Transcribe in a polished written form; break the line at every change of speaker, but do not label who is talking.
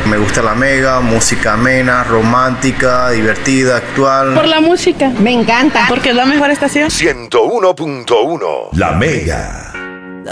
Me gusta la Mega, música amena, romántica, divertida, actual.
Por la música.
Me encanta.
Porque es la mejor estación.
101.1 La Mega.